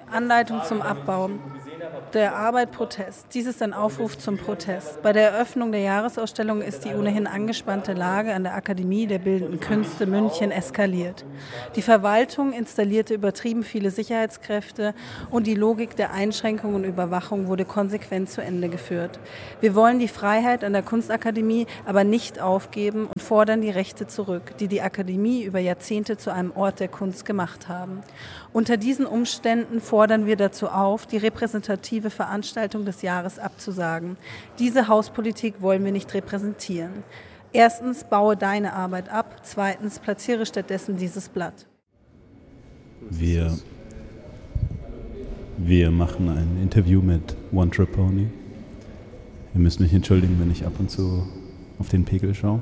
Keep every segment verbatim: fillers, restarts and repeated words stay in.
Anleitung zum Abbau der Arbeit, Protest. Dies ist ein Aufruf zum Protest. Bei der Eröffnung der Jahresausstellung ist die ohnehin angespannte Lage an der Akademie der Bildenden Künste München eskaliert. Die Verwaltung installierte übertrieben viele Sicherheitskräfte und die Logik der Einschränkung und Überwachung wurde konsequent zu Ende geführt. Wir wollen die Freiheit an der Kunstakademie aber nicht aufgeben und fordern die Rechte zurück, die die Akademie über Jahrzehnte zu einem Ort der Kunst gemacht haben. Unter diesen Umständen fordern wir dazu auf, die repräsentative Veranstaltung des Jahres abzusagen. Diese Hauspolitik wollen wir nicht repräsentieren. Erstens, baue deine Arbeit ab. Zweitens, platziere stattdessen dieses Blatt. Wir, wir machen ein Interview mit One Trip Pony. Ihr müsst mich entschuldigen, wenn ich ab und zu auf den Pegel schaue.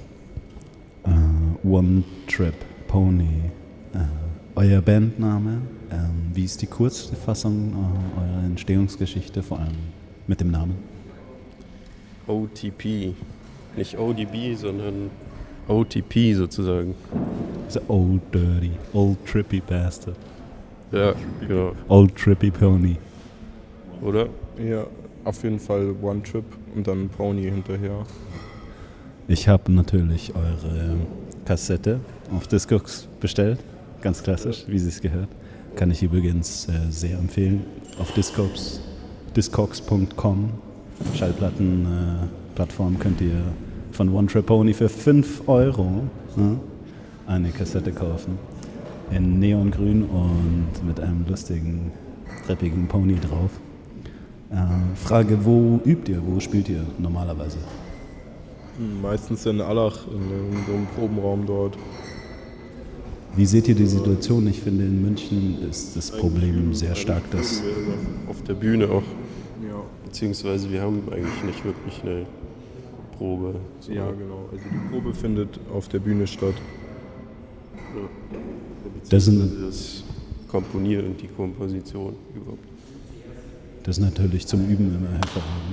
Uh, One Trip Pony. Uh, euer Bandname, ähm, wie ist die Kurzfassung äh, eurer Entstehungsgeschichte, vor allem mit dem Namen? O T P, nicht O D B, sondern O T P sozusagen. So old dirty, old trippy bastard. Ja, genau. Old trippy Pony. Oder? Ja, auf jeden Fall One Trip und dann Pony hinterher. Ich habe natürlich eure Kassette auf Discogs bestellt. Ganz klassisch, wie sie es gehört. Kann ich übrigens äh, sehr empfehlen. Auf Discogs, discogs punkt com, Schallplattenplattform, äh, könnt ihr von One Trip Pony für fünf Euro äh, eine Kassette kaufen. In Neongrün und mit einem lustigen, treppigen Pony drauf. Äh, Frage, wo übt ihr, wo spielt ihr normalerweise? Meistens in Allach, in, in so einem Probenraum dort. Wie seht ihr die Situation? Ich finde, in München ist das Problem sehr stark, dass... Auf der Bühne auch. Ja. Beziehungsweise wir haben eigentlich nicht wirklich eine Probe. So. Ja, genau. Also die Probe findet auf der Bühne statt. Ja. Das sind das Komponieren und die Komposition überhaupt. Das ist natürlich zum Üben immer hervorragend.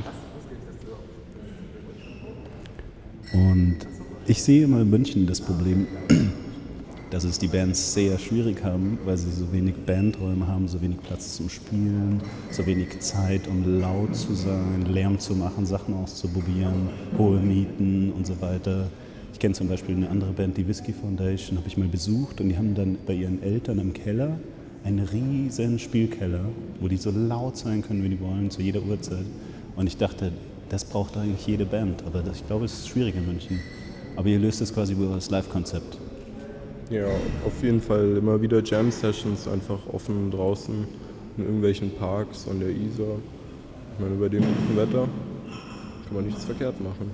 Und ich sehe immer in München das Problem, dass es die Bands sehr schwierig haben, weil sie so wenig Bandräume haben, so wenig Platz zum Spielen, so wenig Zeit, um laut zu sein, Lärm zu machen, Sachen auszuprobieren, hohe Mieten und so weiter. Ich kenne zum Beispiel eine andere Band, die Whiskey Foundation, habe ich mal besucht und die haben dann bei ihren Eltern im Keller einen riesen Spielkeller, wo die so laut sein können, wie die wollen, zu jeder Uhrzeit. Und ich dachte, das braucht eigentlich jede Band, aber das, ich glaube, es ist schwierig in München. Aber ihr löst das quasi über das Live-Konzept. Ja, auf jeden Fall immer wieder Jam-Sessions, einfach offen draußen in irgendwelchen Parks an der Isar. Ich meine, bei dem guten Wetter kann man nichts verkehrt machen.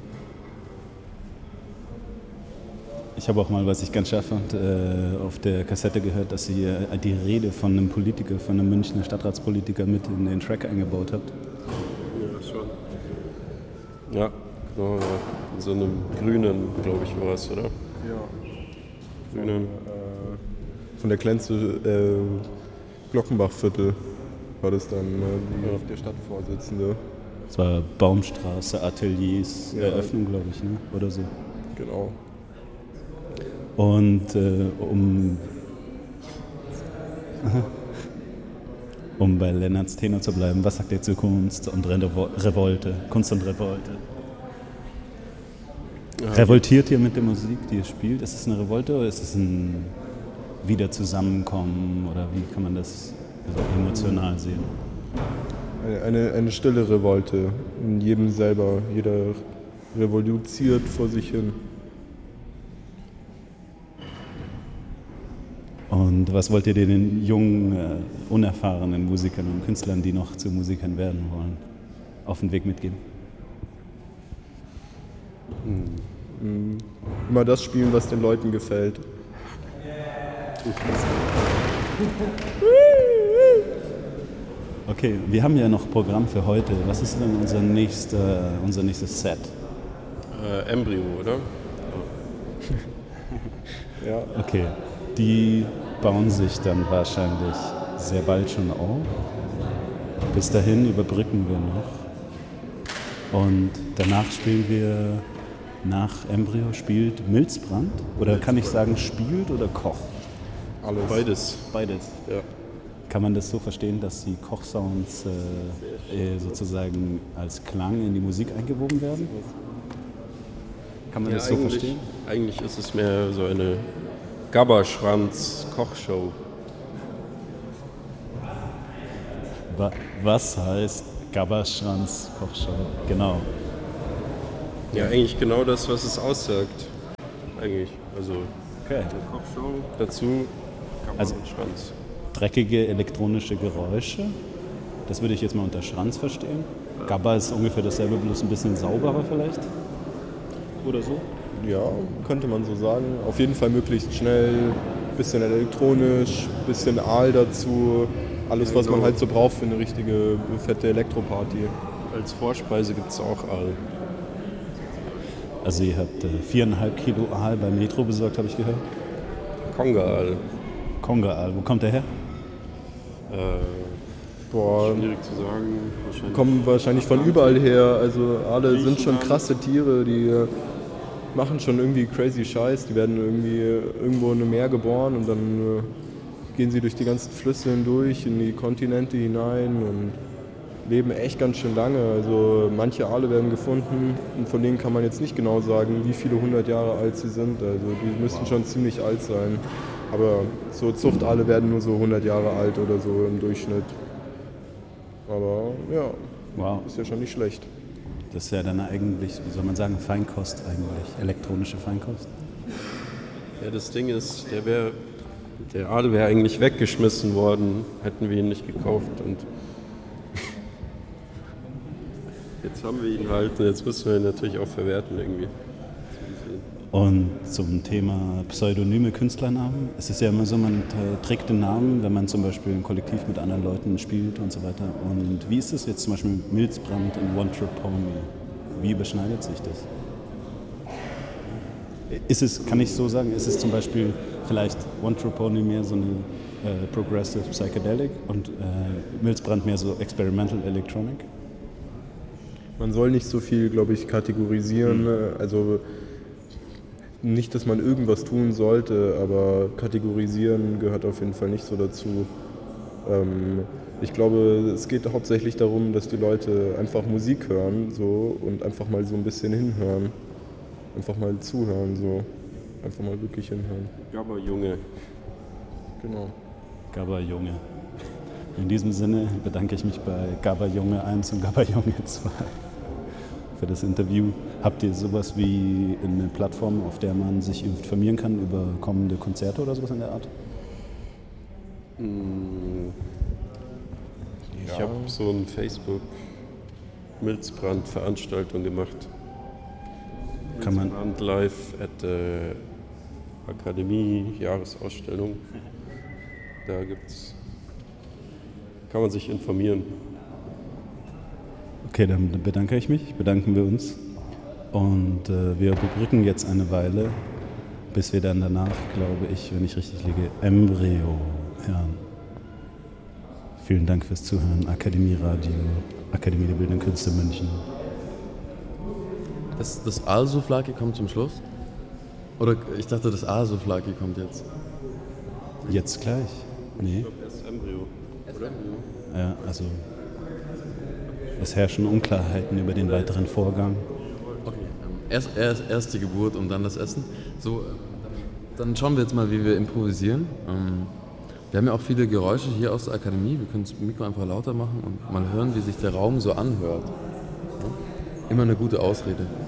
Ich habe auch mal, was ich ganz scharf fand, äh, auf der Kassette gehört, dass ihr die Rede von einem Politiker, von einem Münchner Stadtratspolitiker mit in den Track eingebaut habt. Ja, schon. Ja, genau. Ja. In so einem grünen, glaube ich, war es, oder? Ja. Grünen. Äh, von der Klenze äh, Glockenbachviertel war das dann äh, die, ja. der Stadtvorsitzende. Das war Baumstraße, Ateliers, ja. Eröffnung, glaube ich, ne? Oder so. Genau. Und äh, um, um bei Lennarts Tenor zu bleiben, was sagt ihr zu Kunst und Revolte? Kunst und Revolte. Ja. Revoltiert ihr mit der Musik, die ihr spielt? Ist es eine Revolte oder ist es ein Wiederzusammenkommen oder wie kann man das also emotional sehen? Eine, eine, eine stille Revolte in jedem selber. Jeder revolutioniert vor sich hin. Und was wollt ihr den jungen, äh, unerfahrenen Musikern und Künstlern, die noch zu Musikern werden wollen, auf den Weg mitgeben? Mhm. Immer das spielen, was den Leuten gefällt. Okay, wir haben ja noch Programm für heute. Was ist denn unser, nächster, unser nächstes Set? Äh, Embryo, oder? Ja. Okay, die bauen sich dann wahrscheinlich sehr bald schon auf. Bis dahin überbrücken wir noch. Und danach spielen wir, nach Embryo spielt Milzbrand. Oder kann ich sagen, spielt oder kocht? Alles. Beides. Beides. Ja. Kann man das so verstehen, dass die Kochsounds äh, sozusagen als Klang in die Musik eingewoben werden? Kann man ja, das so eigentlich, verstehen? Eigentlich ist es mehr so eine Gabberschranz-Kochshow. Was heißt Gabberschranz Kochshow? Genau. Ja, eigentlich genau das, was es aussagt. Eigentlich. Also okay. Eine Kochshow, dazu Gabber also, und Schranz. Dreckige elektronische Geräusche, das würde ich jetzt mal unter Schranz verstehen. Gabber ist ungefähr dasselbe, bloß ein bisschen sauberer vielleicht? Oder so? Ja, könnte man so sagen. Auf jeden Fall möglichst schnell, bisschen elektronisch, bisschen Aal dazu. Alles, was man halt so braucht für eine richtige fette Elektroparty. Als Vorspeise gibt es auch Aal. Also ihr habt äh, viereinhalb Kilo Aal bei Metro besorgt, habe ich gehört? Konga-Aal. Konga-Aal, wo kommt der her? Äh, Boah, schwierig zu sagen. Wahrscheinlich. Kommen wahrscheinlich von überall her. Also Aale sind schon krasse Tiere, die machen schon irgendwie crazy Scheiß. Die werden irgendwie irgendwo in einem Meer geboren und dann äh, gehen sie durch die ganzen Flüsse hindurch, in die Kontinente hinein und leben echt ganz schön lange. Also manche Aale werden gefunden und von denen kann man jetzt nicht genau sagen, wie viele hundert Jahre alt sie sind. Also die müssten schon ziemlich alt sein. Aber so Zuchtaale werden nur so hundert Jahre alt oder so im Durchschnitt. Aber ja, wow. Ist ja schon nicht schlecht. Das ist ja dann eigentlich, wie soll man sagen, Feinkost eigentlich, elektronische Feinkost. Ja, das Ding ist, der, wär, der Aal wäre eigentlich weggeschmissen worden, hätten wir ihn nicht gekauft. Und jetzt haben wir ihn halt und jetzt müssen wir ihn natürlich auch verwerten irgendwie. Und zum Thema pseudonyme Künstlernamen. Es ist ja immer so, man trägt den Namen, wenn man zum Beispiel im Kollektiv mit anderen Leuten spielt und so weiter. Und wie ist es jetzt zum Beispiel mit Milzbrand und One Trip Pony? Wie überschneidet sich das? Ist es, kann ich so sagen, ist es zum Beispiel vielleicht One Trip Pony mehr so eine äh, Progressive Psychedelic und äh, Milzbrand mehr so Experimental Electronic? Man soll nicht so viel, glaube ich, kategorisieren. Mhm. Also nicht, dass man irgendwas tun sollte, aber kategorisieren gehört auf jeden Fall nicht so dazu. Ähm, ich glaube, es geht hauptsächlich darum, dass die Leute einfach Musik hören so, und einfach mal so ein bisschen hinhören. Einfach mal zuhören, so. Einfach mal wirklich hinhören. Gabber Junge. Genau. Gabber Junge. In diesem Sinne bedanke ich mich bei Gabber Junge eins und Gabber Junge zwei für das Interview. Habt ihr sowas wie eine Plattform, auf der man sich informieren kann über kommende Konzerte oder sowas in der Art? Ich habe so eine Facebook-Milzbrand-Veranstaltung gemacht. Kann man Milzbrand live at der Akademie, Jahresausstellung. Da gibt's, kann man sich informieren. Okay, dann bedanke ich mich, bedanken wir uns. Und äh, wir überbrücken jetzt eine Weile, bis wir dann danach, glaube ich, wenn ich richtig liege, Embryo hören. Vielen Dank fürs Zuhören. Akademie Radio, Akademie der Bildenden Künste München. Das, das Aal-Souflaki kommt zum Schluss? Oder ich dachte, das Aal-Souflaki kommt jetzt. Jetzt gleich? Nee. Ich glaube, erst Embryo. Oder? Ja, also es herrschen Unklarheiten über den weiteren Vorgang. Okay, erst, erst, erst die Geburt und dann das Essen. So, dann schauen wir jetzt mal, wie wir improvisieren. Wir haben ja auch viele Geräusche hier aus der Akademie. Wir können das Mikro einfach lauter machen und mal hören, wie sich der Raum so anhört. Immer eine gute Ausrede.